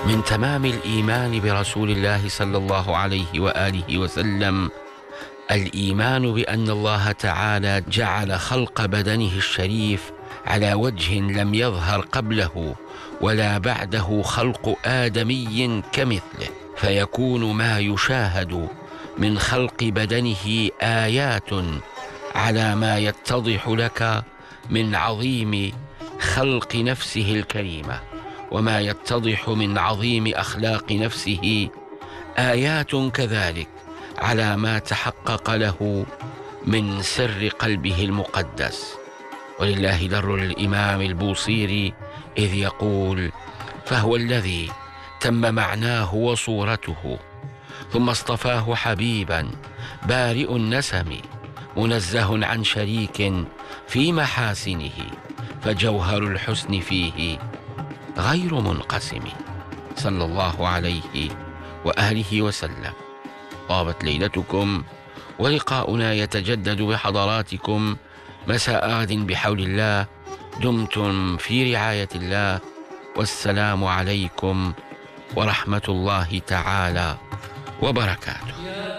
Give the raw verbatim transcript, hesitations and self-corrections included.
من تمام الإيمان برسول الله صلى الله عليه وآله وسلم الإيمان بأن الله تعالى جعل خلق بدنه الشريف على وجه لم يظهر قبله ولا بعده خلق آدمي كمثله، فيكون ما يشاهد من خلق بدنه آيات على ما يتضح لك من عظيم خلق نفسه الكريمة، وما يتضح من عظيم أخلاق نفسه آيات كذلك على ما تحقق له من سر قلبه المقدس. ولله در الإمام البوصيري إذ يقول: فهو الذي تم معناه وصورته، ثم اصطفاه حبيبا بارئ النسم منزه عن شريك في محاسنه، فجوهر الحسن فيه غير منقسم، صلى الله عليه وآله وسلم. طابت ليلتكم، ولقاؤنا يتجدد بحضراتكم مساء غد بحول الله. دمتم في رعاية الله، والسلام عليكم ورحمة الله تعالى وبركاته.